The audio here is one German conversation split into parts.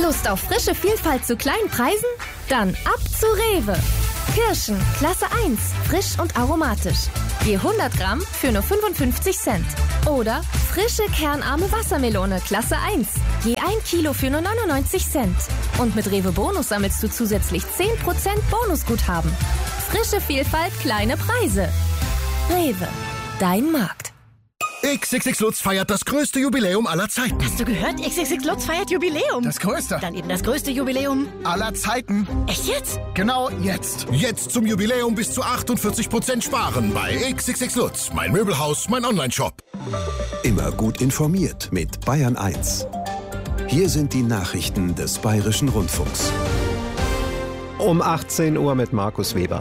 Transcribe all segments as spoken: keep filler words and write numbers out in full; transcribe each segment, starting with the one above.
Lust auf frische Vielfalt zu kleinen Preisen? Dann ab zu Rewe. Kirschen, Klasse eins, frisch und aromatisch. Je hundert Gramm für nur fünfundfünfzig Cent. Oder frische kernarme Wassermelone, Klasse eins. Je ein Kilo für nur neunundneunzig Cent. Und mit Rewe Bonus sammelst du zusätzlich zehn Prozent Bonusguthaben. Frische Vielfalt, kleine Preise. Rewe, dein Markt. X X X Lutz feiert das größte Jubiläum aller Zeiten. Hast du gehört? X X X Lutz feiert Jubiläum. Das größte. Dann eben das größte Jubiläum aller Zeiten. Echt jetzt? Genau jetzt. Jetzt zum Jubiläum bis zu achtundvierzig Prozent sparen bei X X X Lutz. Mein Möbelhaus, mein Onlineshop. Immer gut informiert mit Bayern eins. Hier sind die Nachrichten des Bayerischen Rundfunks. Um achtzehn Uhr mit Markus Weber.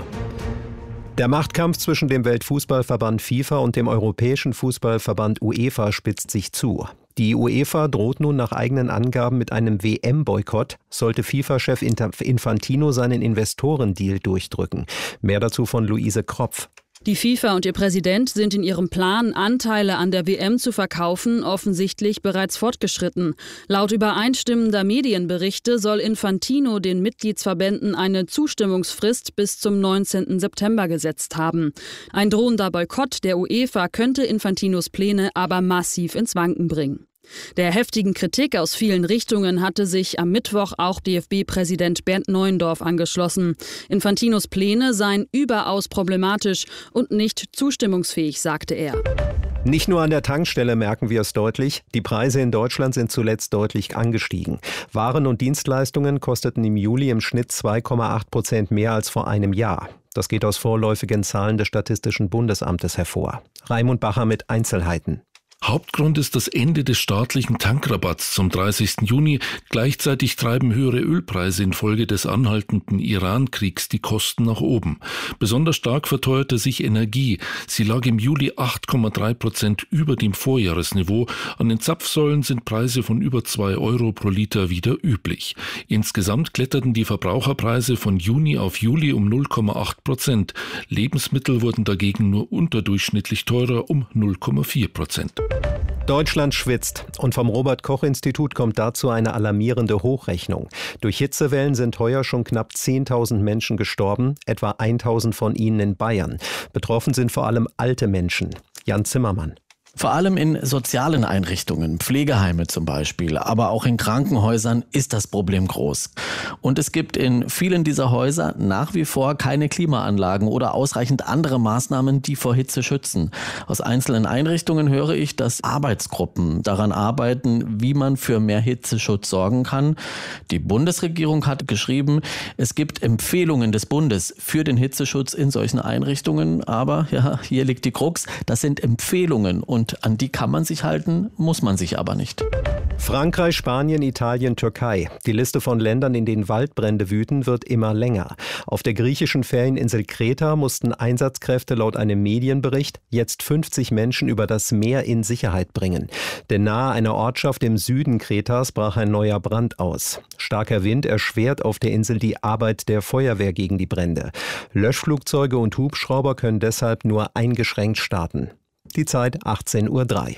Der Machtkampf zwischen dem Weltfußballverband FIFA und dem Europäischen Fußballverband UEFA spitzt sich zu. Die UEFA droht nun nach eigenen Angaben mit einem W M-Boykott, sollte FIFA-Chef Infantino seinen Investorendeal durchdrücken. Mehr dazu von Luise Kropf. Die FIFA und ihr Präsident sind in ihrem Plan, Anteile an der W M zu verkaufen, offensichtlich bereits fortgeschritten. Laut übereinstimmender Medienberichte soll Infantino den Mitgliedsverbänden eine Zustimmungsfrist bis zum neunzehnten September gesetzt haben. Ein drohender Boykott der UEFA könnte Infantinos Pläne aber massiv ins Wanken bringen. Der heftigen Kritik aus vielen Richtungen hatte sich am Mittwoch auch D F B-Präsident Bernd Neuendorf angeschlossen. Infantinos Pläne seien überaus problematisch und nicht zustimmungsfähig, sagte er. Nicht nur an der Tankstelle merken wir es deutlich, die Preise in Deutschland sind zuletzt deutlich angestiegen. Waren und Dienstleistungen kosteten im Juli im Schnitt zwei Komma acht Prozent mehr als vor einem Jahr. Das geht aus vorläufigen Zahlen des Statistischen Bundesamtes hervor. Raimund Bacher mit Einzelheiten. Hauptgrund ist das Ende des staatlichen Tankrabatts zum dreißigsten Juni. Gleichzeitig treiben höhere Ölpreise infolge des anhaltenden Iran-Kriegs die Kosten nach oben. Besonders stark verteuerte sich Energie. Sie lag im Juli acht Komma drei Prozent über dem Vorjahresniveau. An den Zapfsäulen sind Preise von über zwei Euro pro Liter wieder üblich. Insgesamt kletterten die Verbraucherpreise von Juni auf Juli um null Komma acht Prozent. Lebensmittel wurden dagegen nur unterdurchschnittlich teurer um null Komma vier Prozent. Deutschland schwitzt und vom Robert-Koch-Institut kommt dazu eine alarmierende Hochrechnung. Durch Hitzewellen sind heuer schon knapp zehntausend Menschen gestorben, etwa tausend von ihnen in Bayern. Betroffen sind vor allem alte Menschen. Jan Zimmermann. Vor allem in sozialen Einrichtungen, Pflegeheime zum Beispiel, aber auch in Krankenhäusern ist das Problem groß. Und es gibt in vielen dieser Häuser nach wie vor keine Klimaanlagen oder ausreichend andere Maßnahmen, die vor Hitze schützen. Aus einzelnen Einrichtungen höre ich, dass Arbeitsgruppen daran arbeiten, wie man für mehr Hitzeschutz sorgen kann. Die Bundesregierung hat geschrieben, es gibt Empfehlungen des Bundes für den Hitzeschutz in solchen Einrichtungen. Aber ja, hier liegt die Krux, das sind Empfehlungen und Und an die kann man sich halten, muss man sich aber nicht. Frankreich, Spanien, Italien, Türkei. Die Liste von Ländern, in denen Waldbrände wüten, wird immer länger. Auf der griechischen Ferieninsel Kreta mussten Einsatzkräfte laut einem Medienbericht jetzt fünfzig Menschen über das Meer in Sicherheit bringen. Denn nahe einer Ortschaft im Süden Kretas brach ein neuer Brand aus. Starker Wind erschwert auf der Insel die Arbeit der Feuerwehr gegen die Brände. Löschflugzeuge und Hubschrauber können deshalb nur eingeschränkt starten. Die Zeit achtzehn Uhr drei.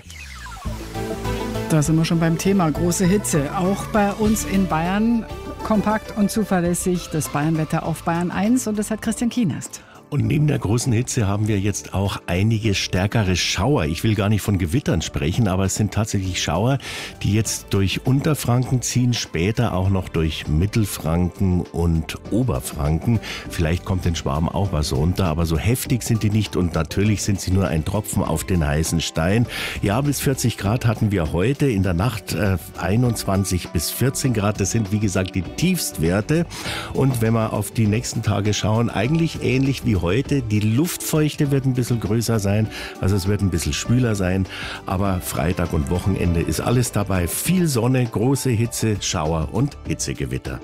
Da sind wir schon beim Thema große Hitze. Auch bei uns in Bayern kompakt und zuverlässig das Bayernwetter auf Bayern eins und das hat Christian Kienast. Und neben der großen Hitze haben wir jetzt auch einige stärkere Schauer. Ich will gar nicht von Gewittern sprechen, aber es sind tatsächlich Schauer, die jetzt durch Unterfranken ziehen, später auch noch durch Mittelfranken und Oberfranken. Vielleicht kommt in Schwaben auch was runter, aber so heftig sind die nicht und natürlich sind sie nur ein Tropfen auf den heißen Stein. Ja, bis vierzig Grad hatten wir heute, in der Nacht äh, einundzwanzig bis vierzehn Grad. Das sind wie gesagt die Tiefstwerte. Und wenn wir auf die nächsten Tage schauen, eigentlich ähnlich wie heute. Die Luftfeuchte wird ein bisschen größer sein, also es wird ein bisschen schwüler sein, aber Freitag und Wochenende ist alles dabei. Viel Sonne, große Hitze, Schauer und Hitzegewitter.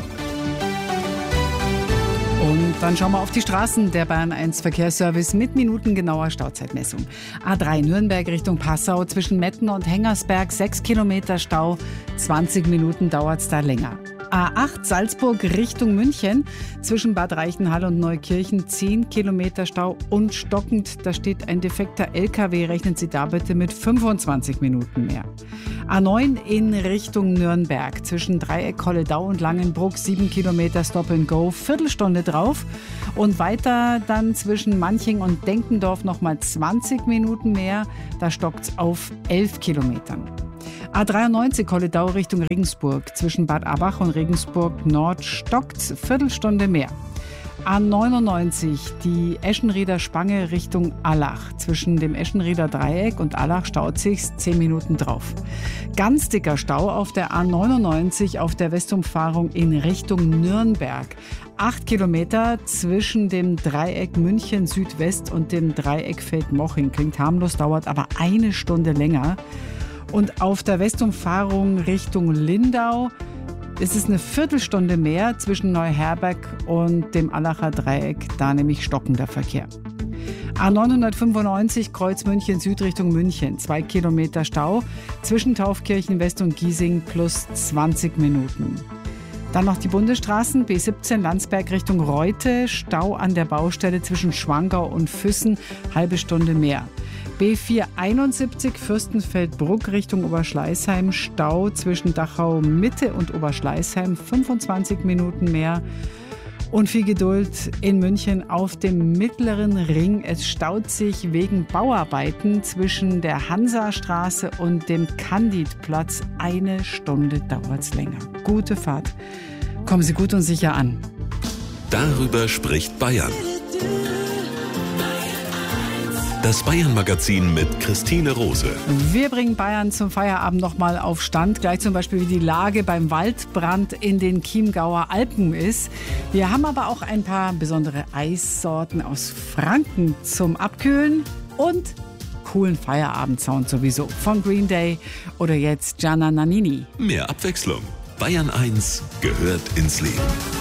Und dann schauen wir auf die Straßen. Der Bayern eins Verkehrsservice mit minutengenauer Stauzeitmessung. A drei Nürnberg Richtung Passau zwischen Metten und Hengersberg, sechs Kilometer Stau, zwanzig Minuten dauert es da länger. A acht Salzburg Richtung München, zwischen Bad Reichenhall und Neukirchen zehn Kilometer Stau und stockend. Da steht ein defekter L K W, rechnen Sie da bitte mit fünfundzwanzig Minuten mehr. A neun in Richtung Nürnberg, zwischen Dreieck, Holledau und Langenbruck sieben Kilometer Stop and Go, Viertelstunde drauf. Und weiter dann zwischen Manching und Denkendorf nochmal zwanzig Minuten mehr, da stockt's auf elf Kilometern. A dreiundneunzig Holledau Richtung Regensburg, zwischen Bad Abach und Regensburg Nord stockt's Viertelstunde mehr. A neunundneunzig die Eschenrieder Spange Richtung Allach, zwischen dem Eschenrieder Dreieck und Allach staut sich's zehn Minuten drauf. Ganz dicker Stau auf der A neunundneunzig auf der Westumfahrung in Richtung Nürnberg. Acht Kilometer zwischen dem Dreieck München Südwest und dem Dreieck Feldmoching. Klingt harmlos, dauert aber eine Stunde länger. Und auf der Westumfahrung Richtung Lindau ist es eine Viertelstunde mehr zwischen Neuherberg und dem Allacher Dreieck, da nämlich stockender Verkehr. A neunhundertfünfundneunzig Kreuz München Süd Richtung München, zwei Kilometer Stau, zwischen Taufkirchen West und Giesing plus zwanzig Minuten. Dann noch die Bundesstraßen, B siebzehn Landsberg Richtung Reute, Stau an der Baustelle zwischen Schwangau und Füssen, halbe Stunde mehr. B vierhunderteinundsiebzig Fürstenfeldbruck Richtung Oberschleißheim, Stau zwischen Dachau Mitte und Oberschleißheim, fünfundzwanzig Minuten mehr. Und viel Geduld in München auf dem Mittleren Ring. Es staut sich wegen Bauarbeiten zwischen der Hansastraße und dem Candidplatz. Eine Stunde dauert's länger. Gute Fahrt. Kommen Sie gut und sicher an. Darüber spricht Bayern. Das Bayern-Magazin mit Christine Rose. Wir bringen Bayern zum Feierabend nochmal auf Stand. Gleich zum Beispiel, wie die Lage beim Waldbrand in den Chiemgauer Alpen ist. Wir haben aber auch ein paar besondere Eissorten aus Franken zum Abkühlen und coolen Feierabendsound sowieso. Von Green Day oder jetzt Gianna Nannini. Mehr Abwechslung. Bayern eins gehört ins Leben.